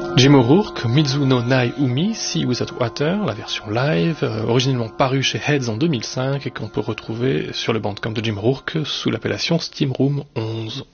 Jim O'Rourke, Mizu no Nai Umi, Sea Without Water, la version live, originellement parue chez Heads en 2005 et qu'on peut retrouver sur le bandcamp de Jim O'Rourke sous l'appellation Steam Room 11.